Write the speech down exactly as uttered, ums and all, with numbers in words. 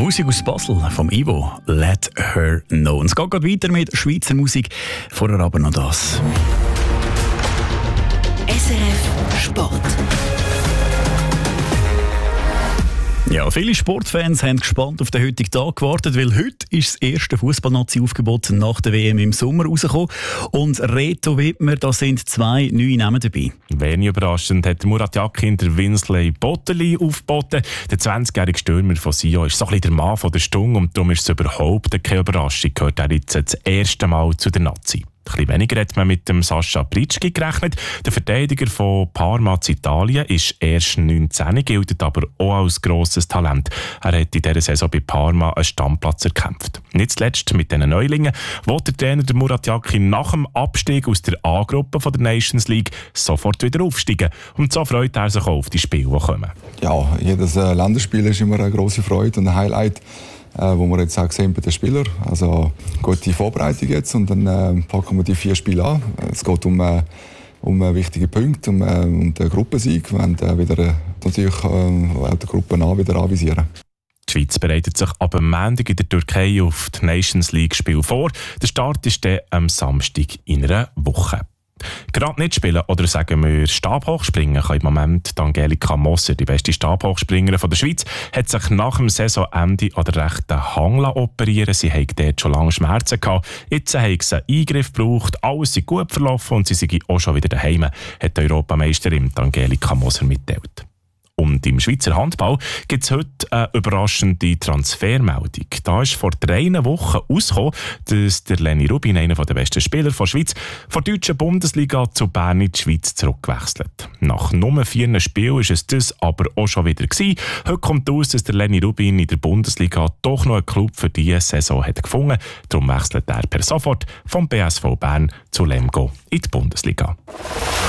Musik aus Basel vom Ivo, Let Her Know. Und es geht gerade weiter mit Schweizer Musik, vorher aber noch das. S R F Sport. Ja, viele Sportfans haben gespannt auf den heutigen Tag gewartet, weil heute ist das erste Fußball-Nazi-Aufgebot nach der W M im Sommer rausgekommen. Und Reto Wittmer, da sind zwei neue Namen dabei. Wenig überraschend hat Murat Yakin der Winsley Botterli aufgeboten. Der zwanzigjährige Stürmer von Sion ist so ein bisschen der Mann von der Stunde und darum ist es überhaupt keine Überraschung, gehört er jetzt das erste Mal zu der Nazi. Ein bisschen weniger hat man mit dem Sascha Pritschki gerechnet. Der Verteidiger von Parma in Italien ist erst neunzehn, gilt aber auch als grosses Talent. Er hat in dieser Saison bei Parma einen Stammplatz erkämpft. Nicht zuletzt mit diesen Neulingen will der Trainer der Murat Yakin nach dem Abstieg aus der A-Gruppe der Nations League sofort wieder aufsteigen. Und so freut er sich auch auf die Spiele, die kommen. Ja, jedes äh, Länderspiel ist immer eine grosse Freude und ein Highlight. Äh, wo wir jetzt auch sehen bei den Spielern. Also gute Vorbereitung jetzt und dann äh, packen wir die vier Spiele an. Es geht um, äh, um äh, wichtige Punkte, um, äh, um den Gruppensieg. Wir werden äh, wieder, äh, natürlich äh, auch die Gruppen A wieder anvisieren. Die Schweiz bereitet sich ab dem Montag in der Türkei auf die Nations League-Spiel vor. Der Start ist dann am Samstag in einer Woche. Gerade nicht spielen oder sagen wir Stabhochspringen kann im Moment Angelika Moser, die beste Stabhochspringerin der Schweiz, hat sich nach dem Saisonende an der rechten Hang operieren. Sie hat dort schon lange Schmerzen gehabt. Jetzt hat sie einen Eingriff gebraucht, alles ist gut verlaufen und sie sind auch schon wieder daheim, hat die Europameisterin Angelika Moser mitteilt. Und im Schweizer Handball gibt es heute eine überraschende Transfermeldung. Da ist vor drei Wochen herausgekommen, dass der Lenny Rubin, einer der besten Spieler der Schweiz, von der deutschen Bundesliga zu Bern in die Schweiz zurückgewechselt. Nach nur vier Spielen war es das aber auch schon wieder gewesen. Heute kommt aus, dass der Lenny Rubin in der Bundesliga doch noch einen Club für diese Saison hat gefunden. Darum wechselt er per sofort vom B S V Bern zu Lemgo in die Bundesliga.